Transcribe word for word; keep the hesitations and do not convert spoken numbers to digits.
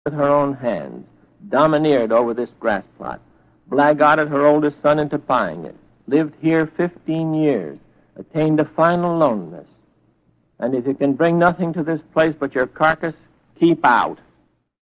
with her own hands, domineered over this grass plot, blackguarded her oldest son into buying it, lived here fifteen years, attained a final loneliness. And if you can bring nothing to this place but your carcass, keep out.